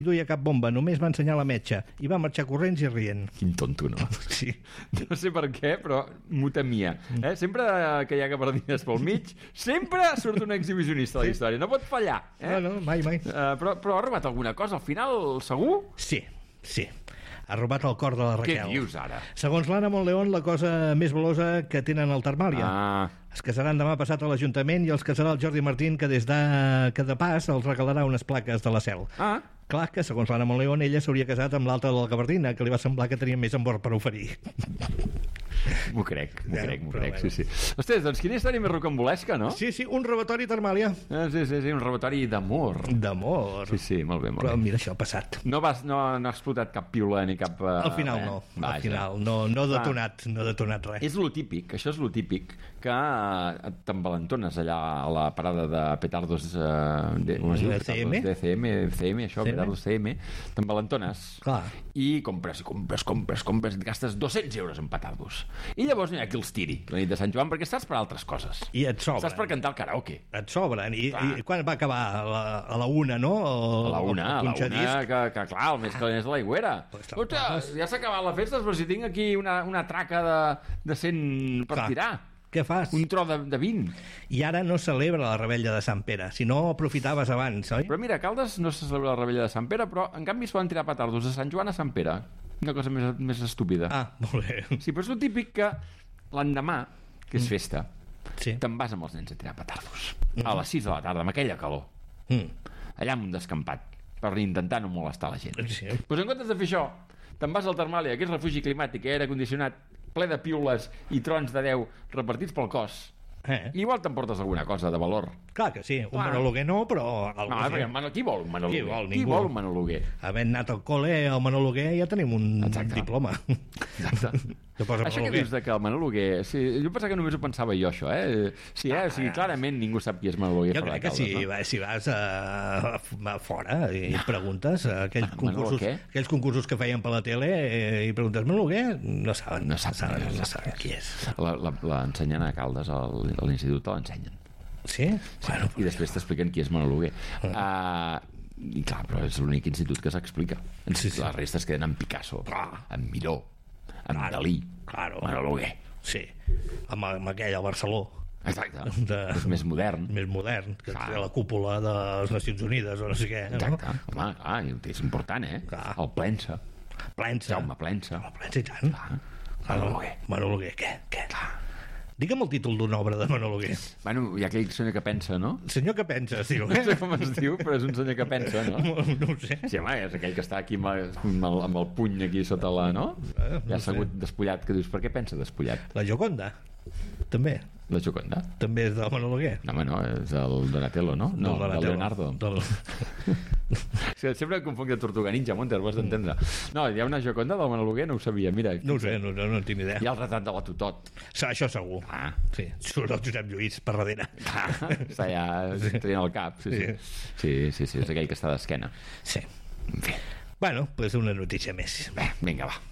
duia cap bomba, només va ensenyar la metxa i va marxar corrents i rient. Quin tonto, no? Sí. No sé per què, però m'ho temia. Sempre que hi ha gabardines pel mig, sempre surt un exhibicionista de la història. No pot fallar. No, mai. Però ha robat alguna cosa, al final, segur? Sí. Ha robat el cor de la Raquel. Què dius, ara? Segons l'Anna Montleón, la cosa més velosa que tenen al Termàlia. Es casaran demà passat a l'Ajuntament i els casarà el Jordi Martín, que de pas els regalarà unes plaques de la Cel. Clar que, segons l'Anna Montleón, ella s'hauria casat amb l'alta de la Gabardina, que li va semblar que tenia més embord per oferir. M'ho crec, sí. Ostres, doncs quina història més rocambolesca, no? Sí, un robatori Termàlia. Sí, un robatori d'amor. D'amor. Sí, molt bé. Però mira, això ha passat. No ha explotat cap piula ni cap... Al final no. Al final no ha detonat res. És lo típic, això és lo típic, que t'envalentones allà a la parada de petardos CM, això, petardos CM, t'envalentones i compres, gastes 200 euros en petardos. I llavors no hi ha qui els tiri la nit de Sant Joan perquè estàs per altres coses. I et sobren. Estàs per cantar al karaoke. Et sobren. I quan va acabar? A la una, no? A la una, que clar, el més calent és l'aigüera. Ostres, ja s'ha acabat la festa, però si tinc aquí una traca de 100 per tirar. Què fas? Un tro de 20. I ara no celebra la Revetlla de Sant Pere, si no aprofitaves abans, oi? Però mira, a Caldes no se celebra la Revetlla de Sant Pere, però en canvi es poden tirar petardos de Sant Joan a Sant Pere. Una cosa més estúpida. Molt bé. Sí, però és el típic que l'endemà, que és festa, te'n vas amb els nens a tirar petardos. A les 6 de la tarda, amb aquella calor. Allà en un descampat, per intentar no molestar la gent. Doncs en comptes de fer això, te'n vas al Termàlia, que és refugi climàtic, aire condicionat, ple de piules i trons de 10 repartits pel cos. Igual t'emportes alguna cosa de valor. Clar que sí, un monologuer no, però... Qui vol un monologuer? Qui vol un monologuer? Havent anat al col·le, al monologuer ja tenim un diploma. Exacte. Això que dius que el monologuer... Jo pensava que només ho pensava jo, això, Sí, clarament ningú sap qui és monologuer. Jo crec que si vas a fora i preguntes aquells concursos que feien per la tele i preguntes monologuer, no saben qui és. L'ensenyen a Caldes, a l'institut l'ensenyen. Sí? I després t'expliquen qui és monologuer. I clar, però és l'únic institut que s'explica. La resta es queden amb Picasso, amb Miró, amb Dalí, monologuer. Sí, amb aquell al Barceló. Exacte, és més modern, que té la cúpula de les Nacions Unides o no sé què. Exacte, home, clar, és important, el Plensa. Jaume Plensa. I tant. Monologuer, què? Digue'm el títol d'una obra de monologuer. Bueno, hi ha aquell senyor que pensa, no? Senyor que pensa, es diu. No sé com es diu, però és un senyor que pensa, no? No ho sé. Sí, home, és aquell que està aquí amb el puny aquí sota la, no? Ja ha assegut despullat, que dius, per què pensa despullat? La Gioconda, també. La Gioconda? També és del monologuer. No, home, no, és el Donatello, no? No, del Leonardo. Sempre em confonc de Tortuga Ninja, Monter, ho has d'entendre. No, hi ha una Gioconda del monologuer, no ho sabia, mira. No ho sé, no tinc idea. Hi ha el retrat de la Totot. Això segur. Sí, surt el Josep Lluís per darrere. Està ja traient el cap. Sí, és aquell que està d'esquena. Sí. Bueno, pues una notícia més. Vinga, va.